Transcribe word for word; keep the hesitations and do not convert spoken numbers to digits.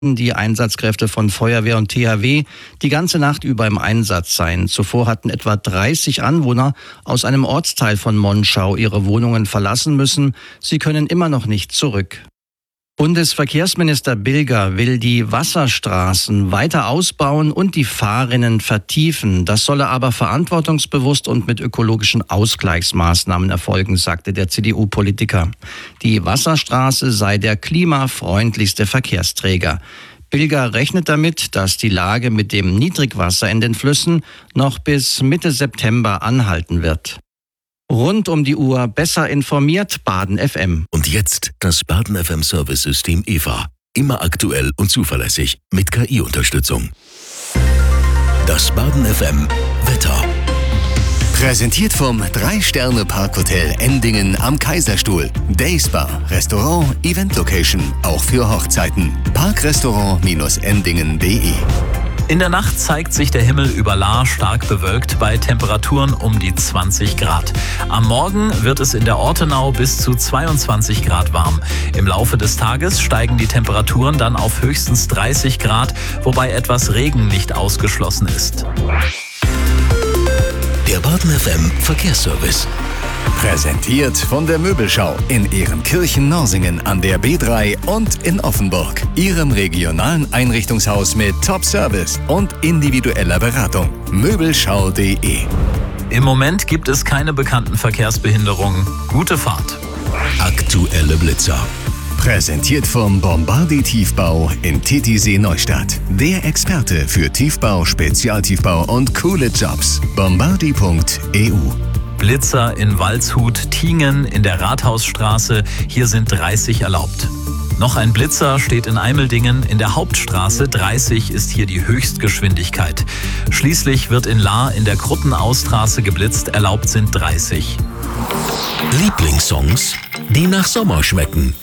die Einsatzkräfte von Feuerwehr und T H W die ganze Nacht über im Einsatz seien. Zuvor hatten etwa dreißig Anwohner aus einem Ortsteil von Monschau ihre Wohnungen verlassen müssen. Sie können immer noch nicht zurück. Bundesverkehrsminister Bilger will die Wasserstraßen weiter ausbauen und die Fahrrinnen vertiefen. Das solle aber verantwortungsbewusst und mit ökologischen Ausgleichsmaßnahmen erfolgen, sagte der C D U-Politiker. Die Wasserstraße sei der klimafreundlichste Verkehrsträger. Bilger rechnet damit, dass die Lage mit dem Niedrigwasser in den Flüssen noch bis Mitte September anhalten wird. Rund um die Uhr besser informiert, Baden F M. Und jetzt das Baden F M Service-System E V A. Immer aktuell und zuverlässig mit K I-Unterstützung. Das Baden F M Wetter. Präsentiert vom drei Sterne Parkhotel Endingen am Kaiserstuhl. Dayspa, Restaurant, Event Location, auch für Hochzeiten. Parkrestaurant Endingen punkt de. In der Nacht zeigt sich der Himmel über Lahr stark bewölkt bei Temperaturen um die zwanzig Grad. Am Morgen wird es in der Ortenau bis zu zweiundzwanzig Grad warm. Im Laufe des Tages steigen die Temperaturen dann auf höchstens dreißig Grad, wobei etwas Regen nicht ausgeschlossen ist. Der Baden F M Verkehrsservice. Präsentiert von der Möbelschau in Ehrenkirchen-Norsingen an der B drei und in Offenburg. Ihrem regionalen Einrichtungshaus mit Top-Service und individueller Beratung. Möbelschau punkt de. Im Moment gibt es keine bekannten Verkehrsbehinderungen. Gute Fahrt. Aktuelle Blitzer. Präsentiert vom Bombardi Tiefbau in Titisee Neustadt. Der Experte für Tiefbau, Spezialtiefbau und coole Jobs. bombardi punkt e u. Blitzer in Waldshut, Tiengen in der Rathausstraße. Hier sind dreißig erlaubt. Noch ein Blitzer steht in Eimeldingen. In der Hauptstraße dreißig ist hier die Höchstgeschwindigkeit. Schließlich wird in Lahr in der Kruttenaustraße geblitzt. Erlaubt sind dreißig. Lieblingssongs, die nach Sommer schmecken.